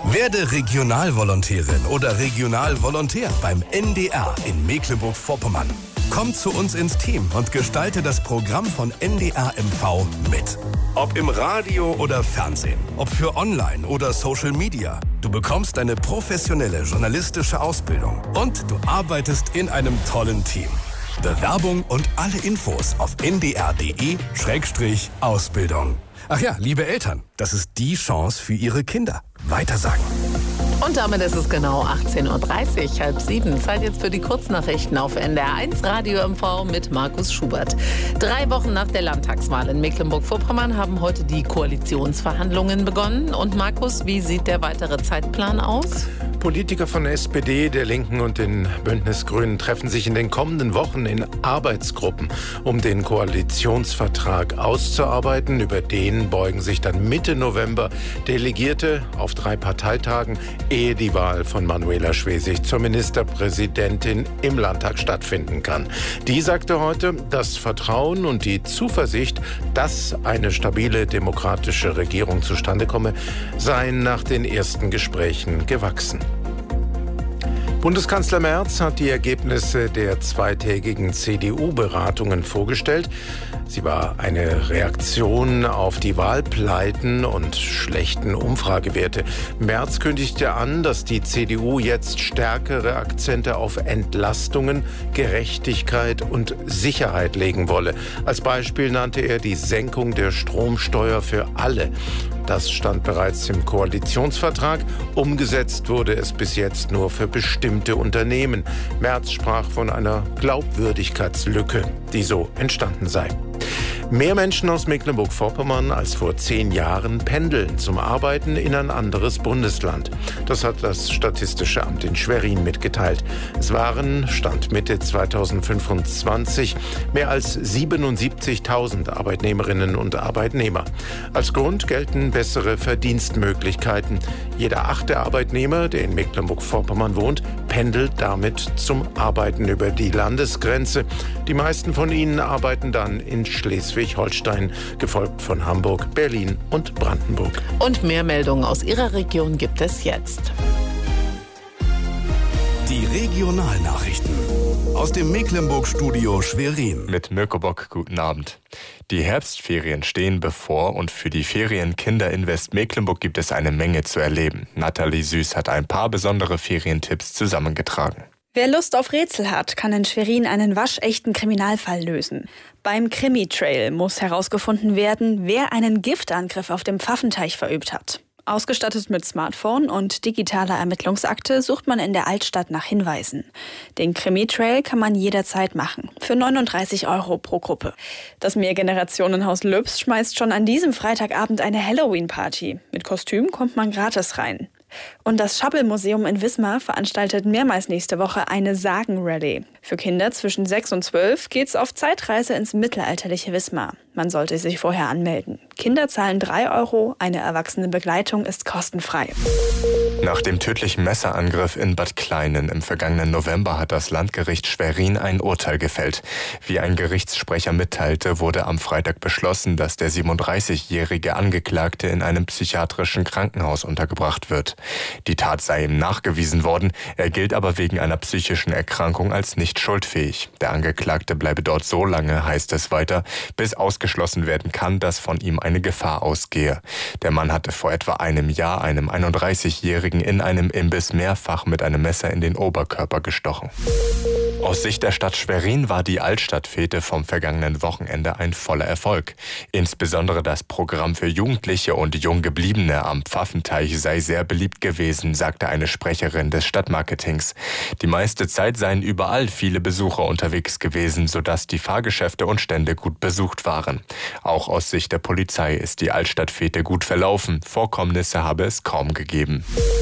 Werde Regionalvolontärin oder Regionalvolontär beim NDR in Mecklenburg-Vorpommern. Komm zu uns ins Team und gestalte das Programm von NDR MV mit. Ob im Radio oder Fernsehen, ob für Online oder Social Media. Du bekommst eine professionelle journalistische Ausbildung und du arbeitest in einem tollen Team. Bewerbung und alle Infos auf ndr.de/Ausbildung. Ach ja, liebe Eltern, das ist die Chance für Ihre Kinder. Weitersagen. Und damit ist es genau 18.30 Uhr, 6:30. Zeit jetzt für die Kurznachrichten auf NDR 1 Radio MV mit Markus Schubert. 3 Wochen nach der Landtagswahl in Mecklenburg-Vorpommern haben heute die Koalitionsverhandlungen begonnen. Und Markus, wie sieht der weitere Zeitplan aus? Politiker von SPD, der Linken und den Bündnisgrünen treffen sich in den kommenden Wochen in Arbeitsgruppen, um den Koalitionsvertrag auszuarbeiten. Über den beugen sich dann Mitte November Delegierte auf 3 Parteitagen, ehe die Wahl von Manuela Schwesig zur Ministerpräsidentin im Landtag stattfinden kann. Die sagte heute, das Vertrauen und die Zuversicht, dass eine stabile demokratische Regierung zustande komme, seien nach den ersten Gesprächen gewachsen. Bundeskanzler Merz hat die Ergebnisse der 2-tägigen CDU-Beratungen vorgestellt. Sie war eine Reaktion auf die Wahlpleiten und schlechten Umfragewerte. Merz kündigte an, dass die CDU jetzt stärkere Akzente auf Entlastungen, Gerechtigkeit und Sicherheit legen wolle. Als Beispiel nannte er die Senkung der Stromsteuer für alle. Das stand bereits im Koalitionsvertrag. Umgesetzt wurde es bis jetzt nur für bestimmte Unternehmen. Merz sprach von einer Glaubwürdigkeitslücke, die so entstanden sei. Mehr Menschen aus Mecklenburg-Vorpommern als vor 10 Jahren pendeln zum Arbeiten in ein anderes Bundesland. Das hat das Statistische Amt in Schwerin mitgeteilt. Es waren, Stand Mitte 2025, mehr als 77.000 Arbeitnehmerinnen und Arbeitnehmer. Als Grund gelten bessere Verdienstmöglichkeiten. Jeder 8. Arbeitnehmer, der in Mecklenburg-Vorpommern wohnt, pendelt damit zum Arbeiten über die Landesgrenze. Die meisten von ihnen arbeiten dann in Schleswig-Holstein, gefolgt von Hamburg, Berlin und Brandenburg. Und mehr Meldungen aus Ihrer Region gibt es jetzt. Die Regionalnachrichten aus dem Mecklenburg-Studio Schwerin. Mit Mirko Bock, guten Abend. Die Herbstferien stehen bevor und für die Ferienkinder in Westmecklenburg gibt es eine Menge zu erleben. Nathalie Süß hat ein paar besondere Ferientipps zusammengetragen. Wer Lust auf Rätsel hat, kann in Schwerin einen waschechten Kriminalfall lösen. Beim Krimi-Trail muss herausgefunden werden, wer einen Giftangriff auf dem Pfaffenteich verübt hat. Ausgestattet mit Smartphone und digitaler Ermittlungsakte sucht man in der Altstadt nach Hinweisen. Den Krimi-Trail kann man jederzeit machen, für 39 € pro Gruppe. Das Mehrgenerationenhaus Lübs schmeißt schon an diesem Freitagabend eine Halloween-Party. Mit Kostüm kommt man gratis rein. Und das Schabbel-Museum in Wismar veranstaltet mehrmals nächste Woche eine Sagen-Rallye. Für Kinder zwischen 6 und 12 geht's auf Zeitreise ins mittelalterliche Wismar. Man sollte sich vorher anmelden. Kinder zahlen 3 €, eine erwachsene Begleitung ist kostenfrei. Nach dem tödlichen Messerangriff in Bad Kleinen im vergangenen November hat das Landgericht Schwerin ein Urteil gefällt. Wie ein Gerichtssprecher mitteilte, wurde am Freitag beschlossen, dass der 37-jährige Angeklagte in einem psychiatrischen Krankenhaus untergebracht wird. Die Tat sei ihm nachgewiesen worden, er gilt aber wegen einer psychischen Erkrankung als nicht schuldfähig. Der Angeklagte bleibe dort so lange, heißt es weiter, bis ausgeschlossen werden kann, dass von ihm eine Gefahr ausgehe. Der Mann hatte vor etwa einem Jahr einem 31-jährigen in einem Imbiss mehrfach mit einem Messer in den Oberkörper gestochen. Aus Sicht der Stadt Schwerin war die Altstadtfete vom vergangenen Wochenende ein voller Erfolg. Insbesondere das Programm für Jugendliche und Junggebliebene am Pfaffenteich sei sehr beliebt gewesen, sagte eine Sprecherin des Stadtmarketings. Die meiste Zeit seien überall viele Besucher unterwegs gewesen, sodass die Fahrgeschäfte und Stände gut besucht waren. Auch aus Sicht der Polizei ist die Altstadtfete gut verlaufen. Vorkommnisse habe es kaum gegeben.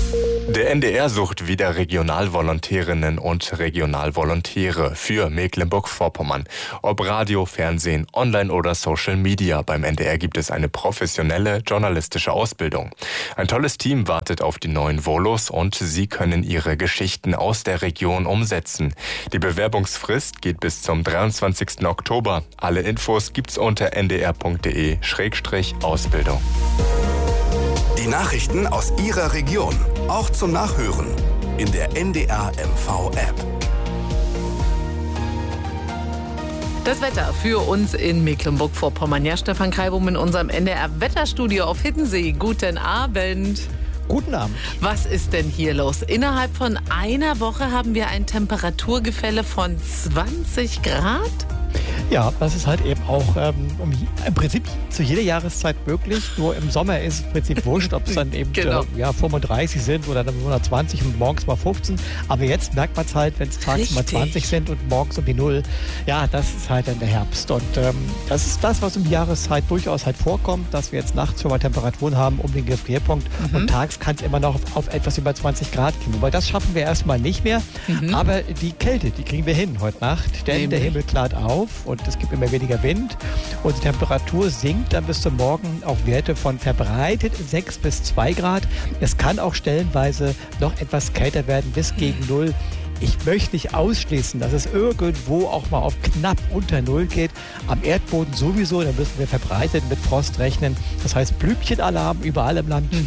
Der NDR sucht wieder Regionalvolontärinnen und Regionalvolontäre für Mecklenburg-Vorpommern. Ob Radio, Fernsehen, Online oder Social Media, beim NDR gibt es eine professionelle journalistische Ausbildung. Ein tolles Team wartet auf die neuen Volos und sie können ihre Geschichten aus der Region umsetzen. Die Bewerbungsfrist geht bis zum 23. Oktober. Alle Infos gibt's unter ndr.de/Ausbildung. Die Nachrichten aus Ihrer Region, auch zum Nachhören in der NDR MV-App. Das Wetter für uns in Mecklenburg-Vorpommern. Ja, Stefan Kreibum in unserem NDR-Wetterstudio auf Hiddensee. Guten Abend. Guten Abend. Was ist denn hier los? Innerhalb von einer Woche haben wir ein Temperaturgefälle von 20 Grad? Ja, das ist halt eben auch im Prinzip zu jeder Jahreszeit möglich. Nur im Sommer ist es im Prinzip wurscht, ob es dann eben 35 sind oder dann 120 und morgens mal 15. Aber jetzt merkt man es halt, wenn es tagsüber 20 sind und morgens um die 0. Ja, das ist halt dann der Herbst. Und das ist das, was um die Jahreszeit durchaus halt vorkommt, dass wir jetzt nachts schon mal Temperaturen haben um den Gefrierpunkt. Und tags kann es immer noch auf etwas über 20 Grad gehen. Wobei das schaffen wir erstmal nicht mehr. Aber die Kälte, die kriegen wir hin heute Nacht. Denn der Himmel klart auf und es gibt immer weniger Wind und die Temperatur sinkt dann bis zum Morgen auf Werte von verbreitet 6 bis 2 Grad. Es kann auch stellenweise noch etwas kälter werden bis gegen 0. Ich möchte nicht ausschließen, dass es irgendwo auch mal auf knapp unter 0 geht. Am Erdboden sowieso, da müssen wir verbreitet mit Frost rechnen. Das heißt Blümchenalarm überall im Land.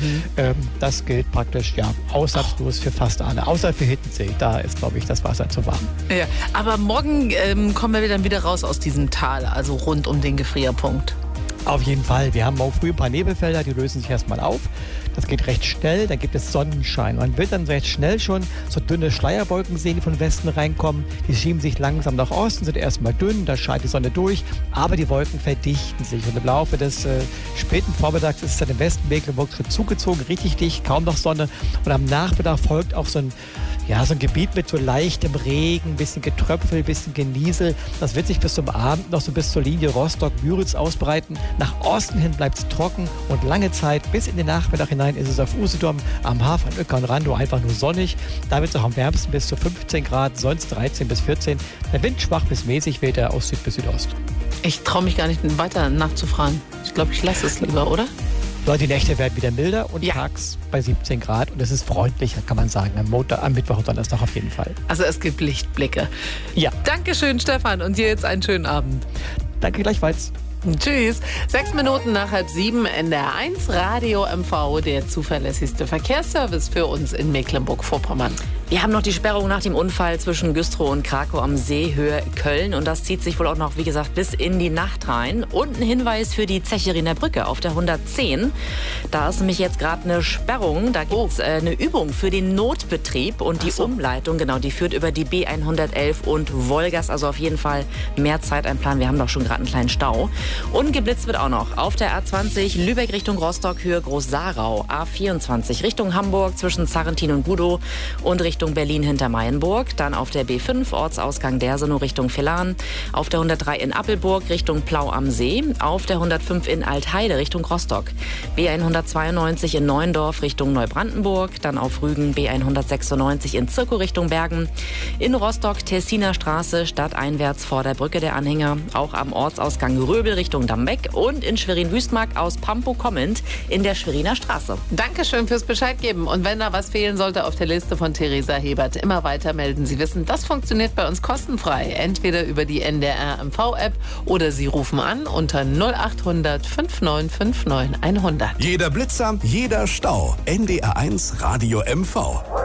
Das gilt praktisch ausnahmslos für fast alle, außer für Hiddensee. Da ist, glaube ich, das Wasser zu warm. Ja, aber morgen kommen wir dann wieder raus aus diesem Tal, also rund um den Gefrierpunkt. Auf jeden Fall. Wir haben auch früh ein paar Nebelfelder, die lösen sich erstmal auf. Das geht recht schnell, dann gibt es Sonnenschein. Man wird dann recht schnell schon so dünne Schleierwolken sehen, die von Westen reinkommen. Die schieben sich langsam nach Osten, sind erstmal dünn, da scheint die Sonne durch, aber die Wolken verdichten sich. Und im Laufe des späten Vormittags ist es dann im Westen Mecklenburg schon zugezogen, richtig dicht, kaum noch Sonne. Und am Nachmittag folgt auch so ein Gebiet mit so leichtem Regen, ein bisschen Getröpfel, ein bisschen Geniesel. Das wird sich bis zum Abend noch so bis zur Linie Rostock-Müritz ausbreiten. Nach Osten hin bleibt es trocken und lange Zeit bis in den Nachmittag hinein ist es auf Usedom, am Hafen, Uecker und Randow einfach nur sonnig. Da wird es auch am wärmsten bis zu 15 Grad, sonst 13 bis 14. Der Wind schwach bis mäßig weht er aus Süd bis Südost. Ich traue mich gar nicht weiter nachzufragen. Ich glaube, ich lasse es lieber, oder? Die Nächte werden wieder milder und tags bei 17 Grad. Und es ist freundlicher, kann man sagen. Am Mittwoch und Donnerstag auf jeden Fall. Also es gibt Lichtblicke. Ja. Dankeschön, Stefan. Und dir jetzt einen schönen Abend. Danke gleichfalls. Tschüss. 6 Minuten nach 6:30 NDR1 Radio MV, der zuverlässigste Verkehrsservice für uns in Mecklenburg-Vorpommern. Wir haben noch die Sperrung nach dem Unfall zwischen Güstrow und Krakow am See, Höhe Köln. Und das zieht sich wohl auch noch, wie gesagt, bis in die Nacht rein. Und ein Hinweis für die Zecherinner Brücke auf der 110. Da ist nämlich jetzt gerade eine Sperrung. Da gibt es eine Übung für den Notbetrieb und die Umleitung. Genau, die führt über die B111 und Wolgast. Also auf jeden Fall mehr Zeit einplanen. Wir haben doch schon gerade einen kleinen Stau. Und geblitzt wird auch noch auf der A20 Lübeck Richtung Rostock, Höhe Groß-Sarau. A24 Richtung Hamburg zwischen Zarrentin und Gudow und Richtung Berlin hinter Mayenburg. Dann auf der B5 Ortsausgang Dersenow Richtung Villaren. Auf der 103 in Appelburg Richtung Plau am See. Auf der 105 in Altheide Richtung Rostock. B192 in Neuendorf Richtung Neubrandenburg. Dann auf Rügen B196 in Zirkow Richtung Bergen. In Rostock Tessiner Straße stadteinwärts vor der Brücke der Anhänger. Auch am Ortsausgang Röbel Richtung Dambeck. Und in Schwerin-Wüstmark aus Pampo kommend in der Schweriner Straße. Dankeschön fürs Bescheid geben. Und wenn da was fehlen sollte auf der Liste von Theresa Hebert, immer weiter melden. Sie wissen, das funktioniert bei uns kostenfrei. Entweder über die NDR MV-App oder Sie rufen an unter 0800 5959 100. Jeder Blitzer, jeder Stau. NDR1 Radio MV.